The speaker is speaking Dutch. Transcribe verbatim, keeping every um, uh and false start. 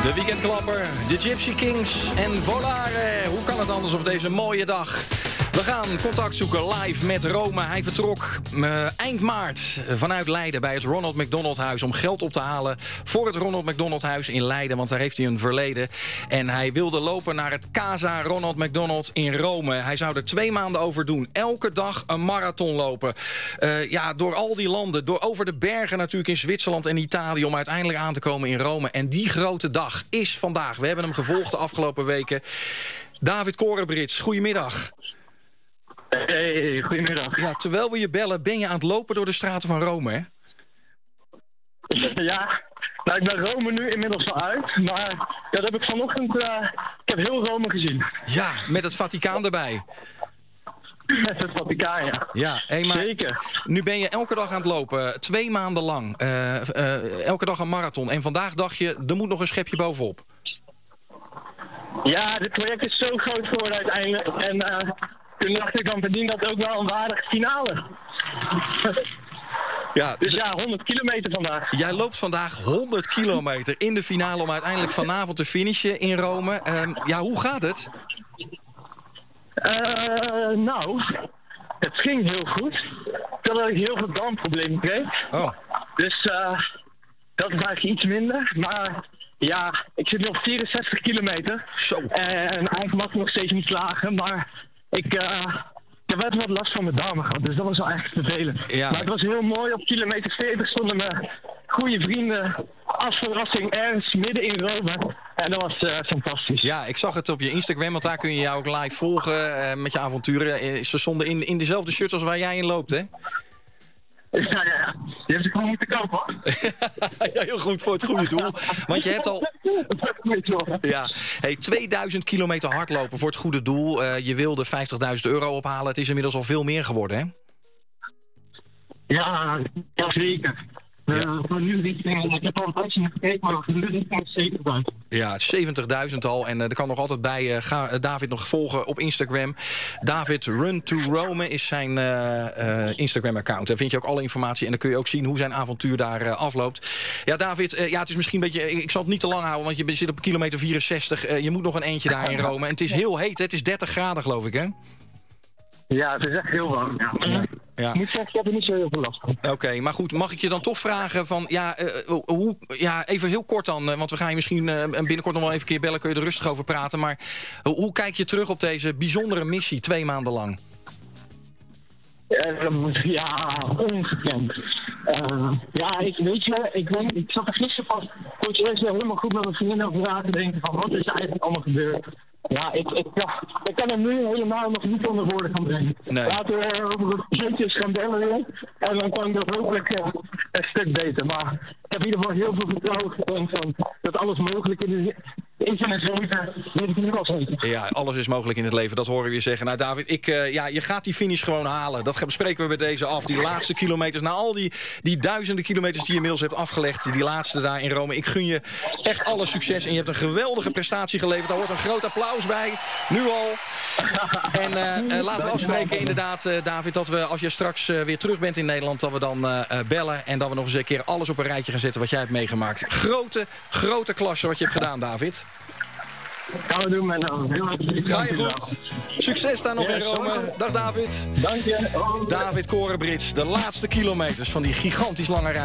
De weekendklapper, de Gypsy Kings en Volare. Hoe kan het anders op deze mooie dag? We gaan contact zoeken live met Rome. Hij vertrok uh, eind maart vanuit Leiden bij het Ronald McDonald Huis om geld op te halen voor het Ronald McDonald Huis in Leiden, want daar heeft hij een verleden. En hij wilde lopen naar het Casa Ronald McDonald in Rome. Hij zou er twee maanden over doen. Elke dag een marathon lopen. Uh, ja, door al die landen, door over de bergen natuurlijk in Zwitserland en Italië, om uiteindelijk aan te komen in Rome. En die grote dag is vandaag. We hebben hem gevolgd de afgelopen weken. David Korenbrits, goedemiddag. Hey, goedemiddag. Ja, terwijl we je bellen, ben je aan het lopen door de straten van Rome, hè? Ja, nou, ik ben Rome nu inmiddels al uit, maar ja, dat heb ik vanochtend, uh, ik heb heel Rome gezien. Ja, met het Vaticaan erbij. Met het Vaticaan, ja. Ja, hey, maar zeker. Nu ben je elke dag aan het lopen, twee maanden lang. Uh, uh, elke dag een marathon. En vandaag dacht je, er moet nog een schepje bovenop. Ja, dit project is zo groot geworden uiteindelijk. En uh, toen dacht ik, dan verdient dat ook wel een waardige finale. Ja, dus ja, honderd kilometer vandaag. Jij loopt vandaag honderd kilometer in de finale om uiteindelijk vanavond te finishen in Rome. Uh, ja, hoe gaat het? Uh, nou, het ging heel goed. Totdat ik heel veel darmproblemen kreeg. Oh. Dus uh, dat is eigenlijk iets minder. Maar ja, ik zit nu op vierenzestig kilometer. Zo. En eigenlijk mag ik nog steeds niet klagen. Maar ik, uh, ik heb wel wat last van mijn darmen gehad. Dus dat was wel echt vervelend. Ja. Maar het was heel mooi. Op kilometer veertig stonden mijn goede vrienden als verrassing ergens midden in Rome. En dat was uh, fantastisch. Ja, ik zag het op je Instagram, want daar kun je jou ook live volgen uh, met je avonturen. Ze stonden in, in dezelfde shirt als waar jij in loopt, hè? Ja, ja, ja. Je hebt ze gewoon moeten kopen, hoor. Ja, heel goed, voor het goede doel. Want je hebt al... Ja, hey, tweeduizend kilometer hardlopen voor het goede doel. Uh, je wilde vijftigduizend euro ophalen. Het is inmiddels al veel meer geworden, hè? Ja, ja zeker. Ja. Uh, van nu richting, ik heb al een beetje gekeken, maar van nu richting zeventigduizend. Ja, zeventigduizend al. En uh, er kan nog altijd bij. Uh, ga uh, David nog volgen op Instagram. David Run to Rome is zijn uh, uh, Instagram-account. Daar vind je ook alle informatie. En dan kun je ook zien hoe zijn avontuur daar uh, afloopt. Ja, David, uh, ja, het is misschien een beetje... Ik zal het niet te lang houden, want je zit op kilometer vierenzestig. Uh, je moet nog een eentje daar in Rome. En het is heel heet, hè? Het is dertig graden, geloof ik, hè? Ja, het is echt heel warm. Ja. Ja. Ja. Ik moet zeggen, ik heb er niet zo heel veel last van. Oké, okay, maar goed, mag ik je dan toch vragen van... Ja, uh, hoe, ja even heel kort dan, uh, want we gaan je misschien uh, binnenkort nog wel even een keer bellen... kun je er rustig over praten, maar uh, hoe kijk je terug op deze bijzondere missie twee maanden lang? Uh, ja, ongekend. Uh, ja, ik weet je, ik, weet, ik zat er gisteren van... Kon je eerst wel helemaal goed met mijn vrienden over na te denken van... Wat is er eigenlijk allemaal gebeurd? Ja, ik, ik, ja, ik kan hem nu helemaal nog niet onder woorden gaan brengen. Nee. Laten we over eventjes gaan bellen weer. En dan kan ik dat hopelijk uh, een stuk beter. Maar ik heb in ieder geval heel veel vertrouwen gedaan van dat alles mogelijk is. In zijn leven, weet ik niet wel zeker. Ja, alles is mogelijk in het leven, dat horen we je zeggen. Nou David, ik, uh, ja, je gaat die finish gewoon halen. Dat bespreken we bij deze af. Die laatste kilometers, na al die, die duizenden kilometers die je inmiddels hebt afgelegd. Die laatste daar in Rome. Ik gun je echt alle succes. En je hebt een geweldige prestatie geleverd. Daar hoort een groot applaus bij. Nu al. En uh, uh, laten we afspreken inderdaad, uh, David, dat we als je straks uh, weer terug bent in Nederland... dat we dan uh, uh, bellen en dat we nog eens een keer alles op een rijtje gaan zetten wat jij hebt meegemaakt. Grote, grote klasse wat je hebt gedaan, David. Gaan we doen, mijn naam. Heel erg. Ga je goed. Succes daar nog in Rome. Dag David. Dank je. David Korenbrits, de laatste kilometers van die gigantisch lange reis.